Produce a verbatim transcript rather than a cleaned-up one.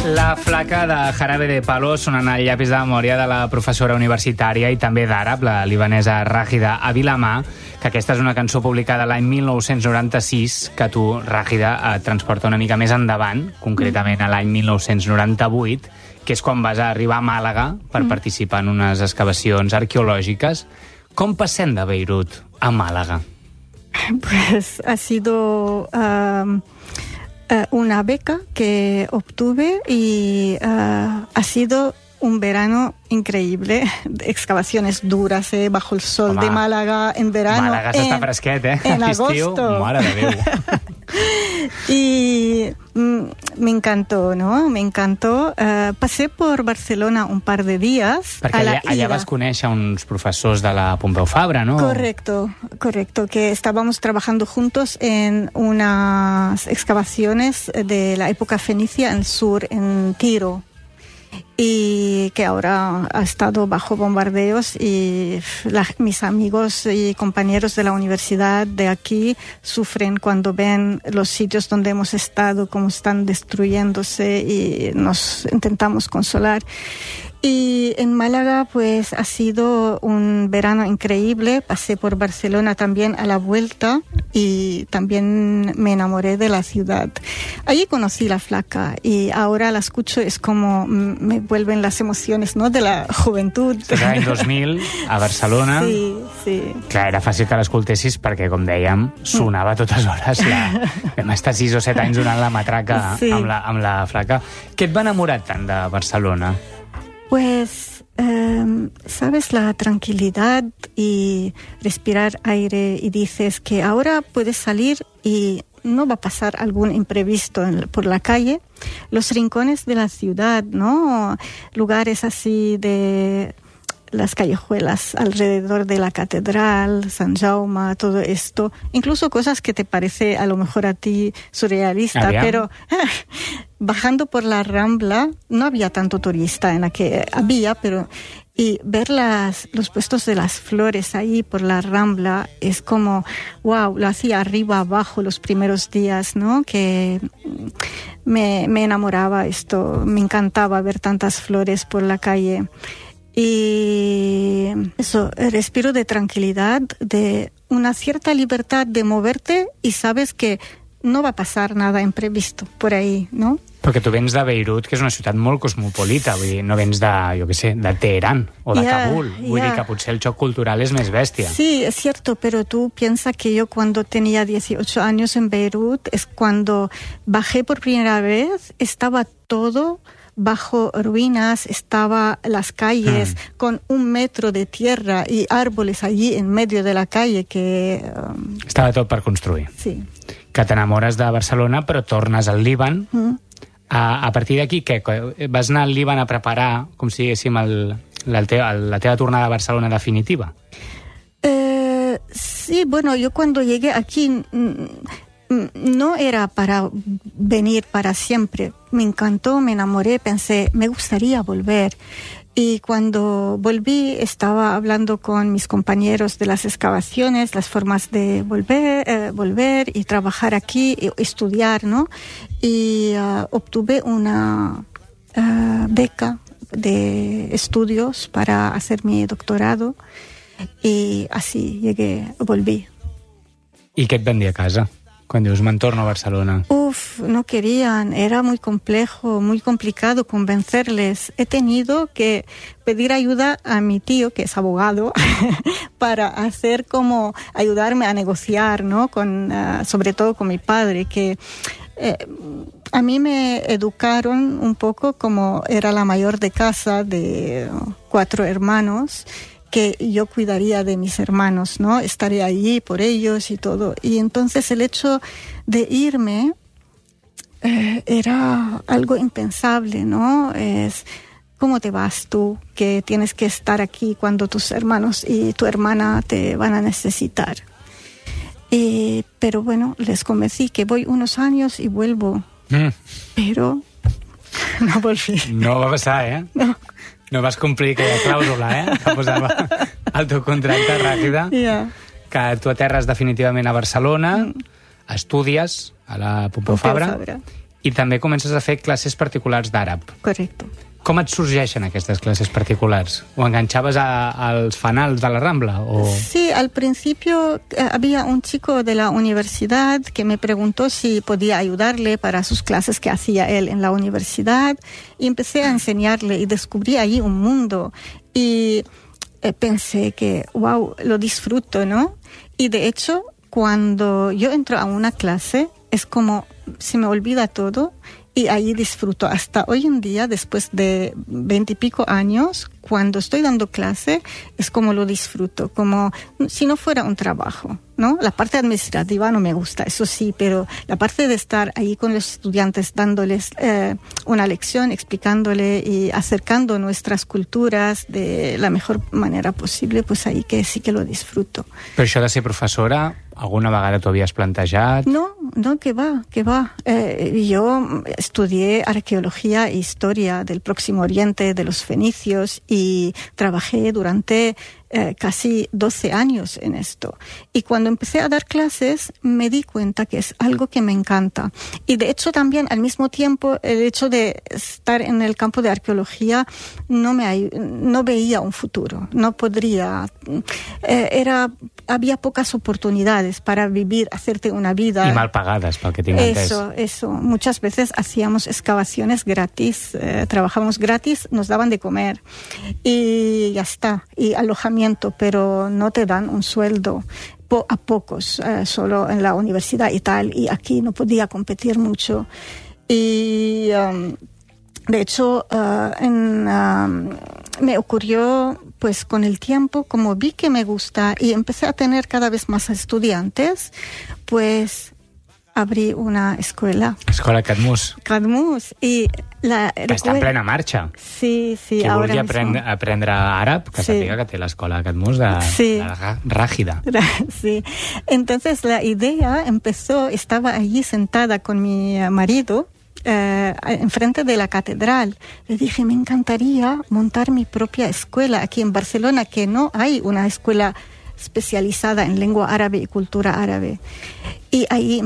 La flaca de Jarabe de Palo sonant al llapis de memòria de la professora universitària i també d'àrab, la libanesa Ràgida Avilamà, que aquesta és una cançó publicada l'any mil nou-cents noranta-sis, que tu, Ràgida, et transporta una mica més endavant, concretament a l'any mil nou-cents noranta-vuit, que és quan vas arribar a Màlaga per mm. participar en unes excavacions arqueològiques. Com passem de Beirut a Màlaga? Pues ha sido... Uh... Uh, una beca que obtuve y uh, ha sido un verano increíble. Excavaciones duras, eh, bajo el sol Home, de Málaga en verano. Málaga s'està fresquet, eh? En agosto. Mare de Déu. Y mm, me encantó, ¿no? Me encantó. Uh, pasé por Barcelona un par de días. Perquè a la allà, allà vas conèixer uns professors de la Pompeu Fabra, ¿no? Correcto, correcto. Que estábamos trabajando juntos en unas excavaciones de la época fenicia en el sur, en Tiro. Y que ahora ha estado bajo bombardeos y la, mis amigos y compañeros de la universidad de aquí sufren cuando ven los sitios donde hemos estado, cómo están destruyéndose, y nos intentamos consolar. Y en Málaga pues ha sido un verano increíble. Pasé por Barcelona también a la vuelta y también me enamoré de la ciudad. Allí conocí la flaca y ahora la escucho, es como me vuelven las emociones, ¿no?, de la juventud. L'any dos mil, a Barcelona. Sí, sí. Clar, era fàcil que l'escoltessis perquè, com dèiem, sonava a totes hores. La... Vam estar sis o set anys donant la matraca sí. amb, la, amb la flaca. Què et va enamorar tant de Barcelona? Pues, eh, sabes, la tranquilidad y respirar aire, y dices que ahora puedes salir y no va a pasar algún imprevisto en, por la calle. Los rincones de la ciudad, ¿no? Lugares así de las callejuelas alrededor de la catedral, San Jaume, todo esto. Incluso cosas que te parece a lo mejor a ti surrealista, ¿Había? pero... Bajando por la Rambla, no había tanto turista en la que había, pero y ver las, los puestos de las flores ahí por la Rambla es como, wow, lo hacía arriba, abajo los primeros días, ¿no? Que me, me enamoraba esto, me encantaba ver tantas flores por la calle. Y eso, respiro de tranquilidad, de una cierta libertad de moverte y sabes que no va a pasar nada imprevisto por ahí, ¿no? Perquè tu vens de Beirut, que és una ciutat molt cosmopolita, vull dir, no vens de, jo què sé, de Teherán o de yeah, Kabul. Vull yeah. dir que potser el xoc cultural és més bèstia. Sí, es cierto, pero tú piensas que yo cuando tenía dieciocho años en Beirut, es cuando bajé por primera vez, estaba todo bajo ruinas, estaba las calles mm. con un metro de tierra y árboles allí en medio de la calle que... Um... Estava tot per construir. Sí. Que t'enamores de Barcelona, però tornes al Líban. Mm. A, a partir d'aquí, què? Vas anar al Líban a preparar, com si diguéssim, el, la, teva, la teva tornada a Barcelona definitiva? Eh, sí, bueno, yo cuando llegué aquí no era para venir para siempre. Me encantó, me enamoré, pensé, me gustaría volver. Y cuando volví estaba hablando con mis compañeros de las excavaciones, las formas de volver, eh, volver y trabajar aquí, y estudiar, ¿no? Y uh, obtuve una uh, beca de estudios para hacer mi doctorado y así llegué, volví. ¿Y qué et van dir a casa? Cuando dius, me'n torno a Barcelona. Uf, no querían, era muy complejo, muy complicado convencerles. He tenido que pedir ayuda a mi tío, que es abogado, para hacer como, ayudarme a negociar, ¿no? Con, uh, sobre todo con mi padre, que eh, a mí me educaron un poco como era la mayor de casa de cuatro hermanos, que yo cuidaría de mis hermanos, ¿no? Estaré allí por ellos y todo. Y entonces el hecho de irme eh, era algo impensable, ¿no? Es, ¿cómo te vas tú? Que tienes que estar aquí cuando tus hermanos y tu hermana te van a necesitar. Y, pero bueno, les convencí que voy unos años y vuelvo. Mm. Pero no volví. No va passar, eh? No. No vas complir aquella clàusula, eh? Que posava el teu contracte, Ràgida. Yeah. Que tu aterres definitivament a Barcelona, mm. estudies a la Pompeu Fabra, Fabra I també comences a fer classes particulars d'àrab. Correcto. Com et sorgeixen aquestes classes particulars? ¿O enganchaves a, als fanals de la Rambla? O... Sí, al principio eh, había un chico de la universidad que me preguntó si podía ayudarle para sus clases que hacía él en la universidad, y empecé a enseñarle y descubrí allí un mundo y eh, pensé que, wow, lo disfruto, ¿no? Y de hecho, cuando yo entro a una clase, es como se me olvida todo. Y ahí disfruto hasta hoy en día, después de veintipico años, cuando estoy dando clase, es como lo disfruto, como si no fuera un trabajo, ¿no? La parte administrativa no me gusta, eso sí, pero la parte de estar ahí con los estudiantes, dándoles eh, una lección, explicándole y acercando nuestras culturas de la mejor manera posible, pues ahí que sí que lo disfruto. Però això de ser professora, alguna vegada t'ho havies plantejat? No, no, que va, que va. Eh, yo estudié arqueología e historia del Próximo Oriente, de los fenicios, y trabajé durante eh, casi doce años en esto. Y cuando empecé a dar clases me di cuenta que es algo que me encanta. Y de hecho también al mismo tiempo el hecho de estar en el campo de arqueología no me no veía un futuro, no podría. Eh, era había pocas oportunidades para vivir, hacerte una vida. Y mal pagadas, para que tengan Eso, eso. Muchas veces hacíamos excavaciones gratis, eh, trabajábamos gratis, nos daban de comer y ya está, y alojamiento, pero no te dan un sueldo. Po- a pocos, eh, solo en la universidad y tal, y aquí no podía competir mucho. Y um, de hecho, uh, en, um, me ocurrió, pues con el tiempo, como vi que me gusta y empecé a tener cada vez más estudiantes, pues abrí una escuela. Escola Cadmus. Cadmus. Y la, que està en plena marxa. Sí, sí. Qui ahora vulgui mismo. aprendre, aprendre àrab, que Sí. sàpiga que té l'escola Cadmus de, Sí. de la Rágida. Sí. Entonces la idea empezó, estaba allí sentada con mi marido, Eh, enfrente de la catedral. Le dije, me encantaría montar mi propia escuela aquí en Barcelona, que no hay una escuela especializada en lengua árabe y cultura árabe. Y ahí